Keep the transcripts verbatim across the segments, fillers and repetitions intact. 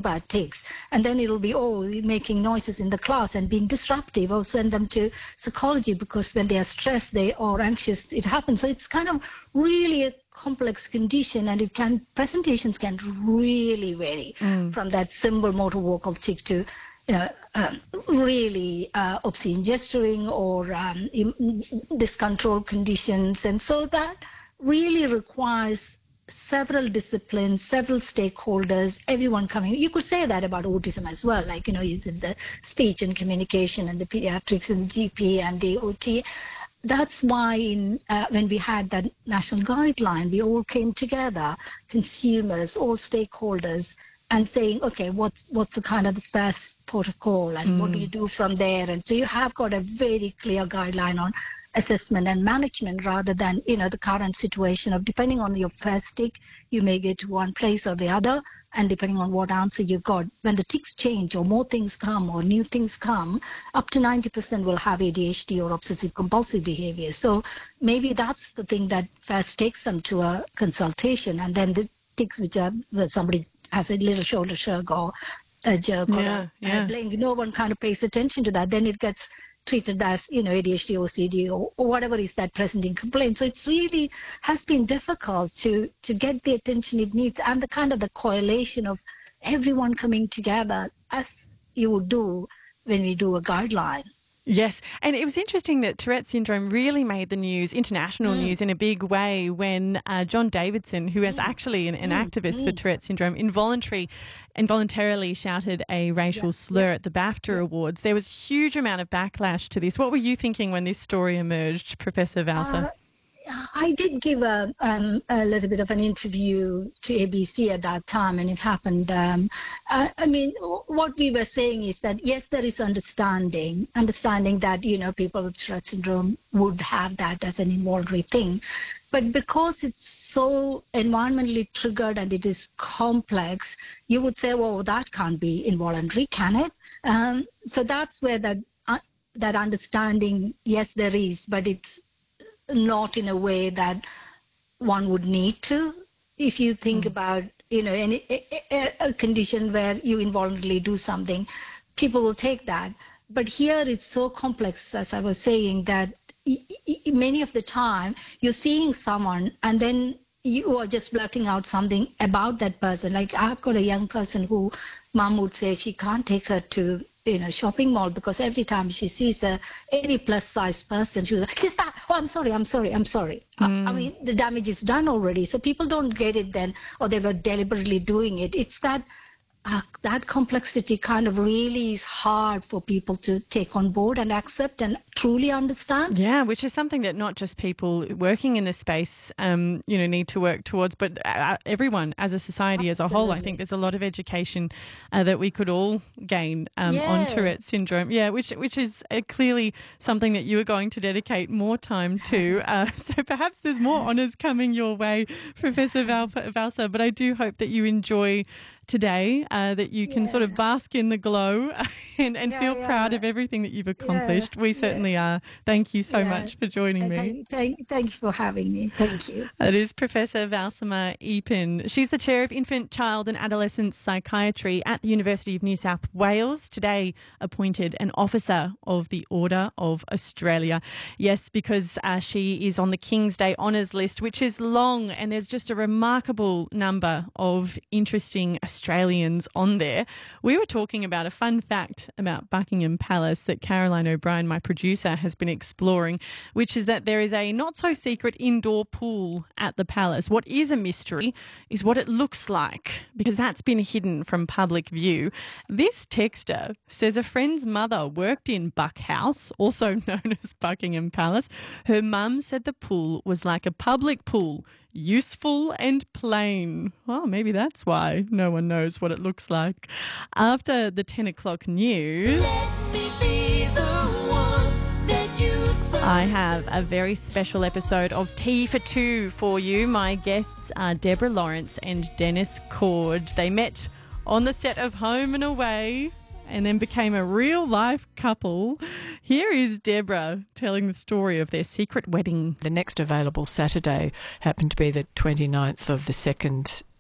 about tics. And then it'll be, oh, making noises in the class and being disruptive, or send them to psychology because when they are stressed they or anxious, it happens. So it's kind of really a complex condition, and it can presentations can really vary mm. from that simple motor vocal tic to, you know, um, really uh, obscene gesturing or um, discontrol conditions. And so that really requires several disciplines, several stakeholders, everyone coming. You could say that about autism as well, like, you know, using the speech and communication and the pediatrics and the G P and the O T. That's why in, uh, when we had that national guideline, we all came together, consumers, all stakeholders, and saying, okay, what's what's the kind of the best protocol, and mm. what do you do from there? And so you have got a very clear guideline on assessment and management, rather than, you know, the current situation of depending on your first tick, you may get to one place or the other, and depending on what answer you got, when the tics change or more things come or new things come, up to ninety percent will have A D H D or obsessive compulsive behavior. So maybe that's the thing that first takes them to a consultation, and then the tics which are where somebody has a little shoulder shrug or a jerk yeah, or a, yeah. a blink, no one kind of pays attention to that, then it gets treated as, you know, A D H D, O C D, or, or whatever is that presenting complaint. So it's really has been difficult to to get the attention it needs, and the kind of the correlation of everyone coming together as you would do when we do a guideline. Yes, and it was interesting that Tourette syndrome really made the news, international mm. news, in a big way when uh, John Davidson, who is actually an, an mm. activist mm. for Tourette syndrome, involuntary, involuntarily shouted a racial yeah. slur yeah. at the BAFTA yeah. Awards. There was a huge amount of backlash to this. What were you thinking when this story emerged, Professor Valsa? Uh, I did give a, um, a little bit of an interview to A B C at that time, and it happened. Um, I, I mean, what we were saying is that, yes, there is understanding, understanding that, you know, people with Tourette syndrome would have that as an involuntary thing. But because it's so environmentally triggered and it is complex, you would say, well, that can't be involuntary, can it? Um, so that's where that, uh, that understanding, yes, there is, but it's not in a way that one would need to. If you think mm. about, you know, any a, a condition where you involuntarily do something, people will take that. But here it's so complex, as I was saying, that many of the time you're seeing someone and then you are just blurting out something about that person. Like, I've got a young person who mom would say she can't take her to, you know, shopping mall because every time she sees a any plus size person, she's like, she's fat. Oh, I'm sorry, I'm sorry, I'm sorry. Mm. I, I mean, the damage is done already. So people don't get it then, or they were deliberately doing it. It's that uh, that complexity kind of really is hard for people to take on board and accept and truly understand. Yeah, which is something that not just people working in this space, um, you know, need to work towards, but uh, everyone as a society Absolutely. As a whole. I think there's a lot of education uh, that we could all gain um, yeah. on Tourette syndrome. Yeah, which which is uh, clearly something that you are going to dedicate more time to. Uh, so perhaps there's more honours coming your way, Professor Val- Valsa. But I do hope that you enjoy today, uh, that you can yeah. sort of bask in the glow and, and yeah, feel yeah. proud of everything that you've accomplished. Yeah. We certainly yeah. are. Thank you so yeah. much for joining me. Thank, thank, thank you for having me. Thank you. That is Professor Valsamma Eapen. She's the Chair of Infant, Child and Adolescent Psychiatry at the University of New South Wales, today appointed an Officer of the Order of Australia. Yes, because uh, she is on the King's Day Honours list, which is long, and there's just a remarkable number of interesting Australians on there. We were talking about a fun fact about Buckingham Palace that Caroline O'Brien, my producer, has been exploring, which is that there is a not-so-secret indoor pool at the palace. What is a mystery is what it looks like, because that's been hidden from public view. This texter says a friend's mother worked in Buck House, also known as Buckingham Palace. Her mum said the pool was like a public pool, useful and plain. Well, maybe that's why no one knows what it looks like. After the ten o'clock news, I have a very special episode of Tea for Two for you. My guests are Deborah Lawrence and Dennis Cord. They met on the set of Home and Away and then became a real-life couple. Here is Deborah telling the story of their secret wedding. The next available Saturday happened to be the twenty-ninth of the second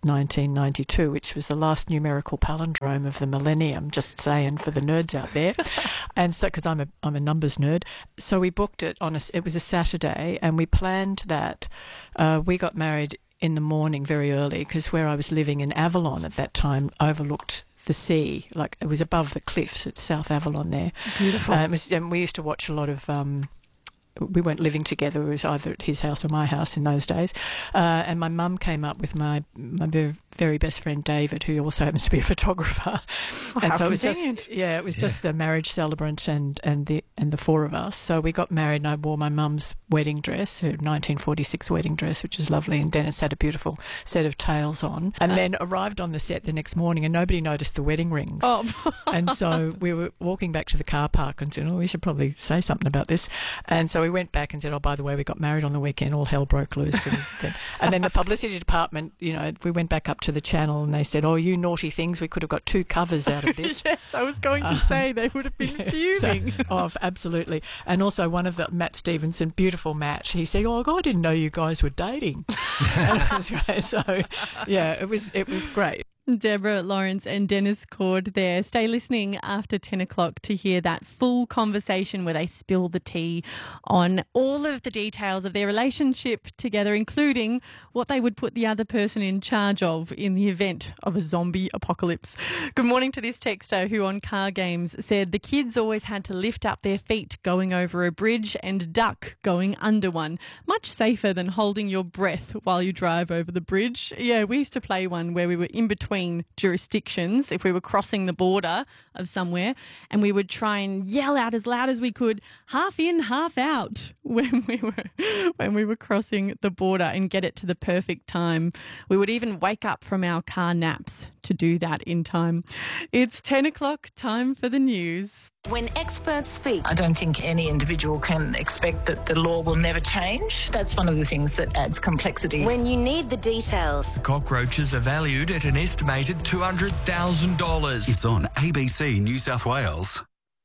nineteen ninety-two, which was the last numerical palindrome of the millennium, just saying for the nerds out there. And so, because I'm a, I'm a numbers nerd, so we booked it on a, it was a Saturday, and we planned that. Uh, we got married in the morning very early, because where I was living in Avalon at that time overlooked the sea, like it was above the cliffs at South Avalon there. Beautiful. Uh, it was, and we used to watch a lot of... Um, we weren't living together, it was either at his house or my house in those days. Uh, and my mum came up with my my very best friend David, who also happens to be a photographer. Oh, and how so it was convenient. just yeah, it was Yeah. just the marriage celebrant and, and the and the four of us. So we got married, and I wore my mum's wedding dress, her nineteen forty-six wedding dress, which is lovely, and Dennis had a beautiful set of tails on. And then arrived on the set the next morning, and nobody noticed the wedding rings. Oh. And so we were walking back to the car park and said, oh, we should probably say something about this. And so we went back and said, oh, by the way, we got married on the weekend, all hell broke loose. And then, and then the publicity department, you know, we went back up to the channel and they said, oh, you naughty things, we could have got two covers out of this. Yes, I was going to Um, say they would have been Yeah, fuming. So, oh, absolutely. And also one of the, Matt Stevenson, beautiful Matt, he said, oh, I didn't know you guys were dating. And it was great. So, yeah, it was it was great. Deborah Lawrence and Dennis Cord there. Stay listening after ten o'clock to hear that full conversation where they spill the tea on all of the details of their relationship together, including what they would put the other person in charge of in the event of a zombie apocalypse. Good morning to this texter who on Car Games said the kids always had to lift up their feet going over a bridge and duck going under one. Much safer than holding your breath while you drive over the bridge. Yeah, we used to play one where we were in between jurisdictions if we were crossing the border of somewhere, and we would try and yell out as loud as we could, half in, half out, when we were when we were crossing the border, and get it to the perfect time. We would even wake up from our car naps to do that in time. It's ten o'clock, time for the news. When experts speak, I don't think any individual can expect that the law will never change. That's one of the things that adds complexity. when you need the details, Cockroaches are valued at an estimated two hundred thousand dollars. It's on A B C New South Wales.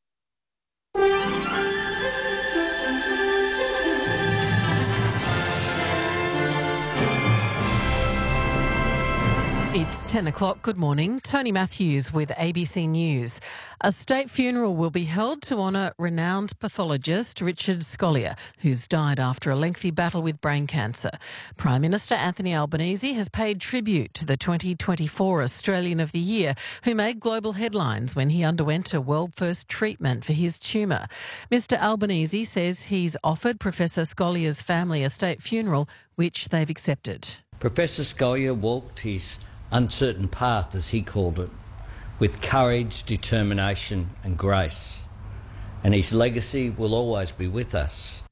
It's ten o'clock. Good morning. Tony Matthews with A B C News. A state funeral will be held to honour renowned pathologist Richard Scolyer, who's died after a lengthy battle with brain cancer. Prime Minister Anthony Albanese has paid tribute to the twenty twenty-four Australian of the Year, who made global headlines when he underwent a world-first treatment for his tumour. Mister Albanese says he's offered Professor Scolyer's family a state funeral, which they've accepted. Professor Scolyer walked his uncertain path, as he called it, with courage, determination and grace. And his legacy will always be with us.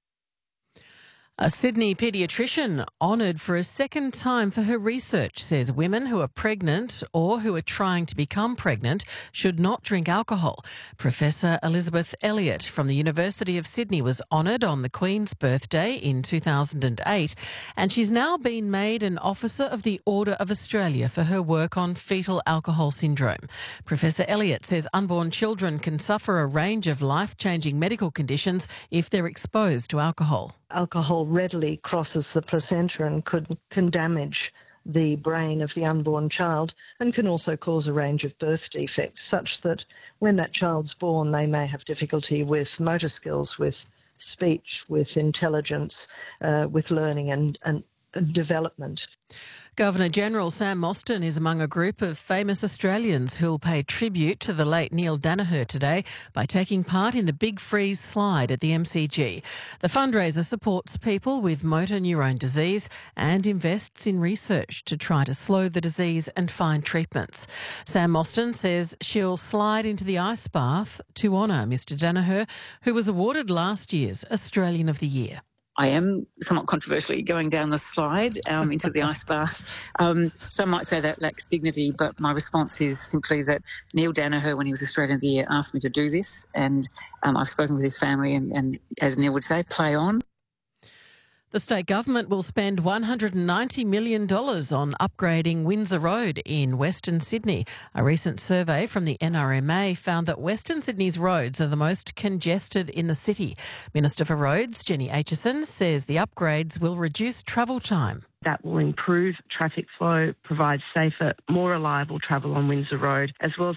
A Sydney paediatrician honoured for a second time for her research says women who are pregnant or who are trying to become pregnant should not drink alcohol. Professor Elizabeth Elliott from the University of Sydney was honoured on the Queen's birthday in two thousand eight, and she's now been made an Officer of the Order of Australia for her work on fetal alcohol syndrome. Professor Elliott says unborn children can suffer a range of life-changing medical conditions if they're exposed to alcohol. Alcohol readily crosses the placenta and could, can damage the brain of the unborn child, and can also cause a range of birth defects, such that when that child's born, they may have difficulty with motor skills, with speech, with intelligence, uh, with learning and, and, and development. Governor-General Sam Mostyn is among a group of famous Australians who'll pay tribute to the late Neil Danaher today by taking part in the Big Freeze slide at the M C G. The fundraiser supports people with motor neurone disease and invests in research to try to slow the disease and find treatments. Sam Mostyn says she'll slide into the ice bath to honour Mister Danaher, who was awarded last year's Australian of the Year. I am somewhat controversially going down the slide um, into the ice bath. Um, some might say that lacks dignity, but my response is simply that Neil Danaher, when he was Australian of the Year, asked me to do this, and um, I've spoken with his family, and, and as Neil would say, play on. The state government will spend one hundred ninety million dollars on upgrading Windsor Road in Western Sydney. A recent survey from the N R M A found that Western Sydney's roads are the most congested in the city. Minister for Roads, Jenny Aitchison, says the upgrades will reduce travel time. That will improve traffic flow, provide safer, more reliable travel on Windsor Road, as well as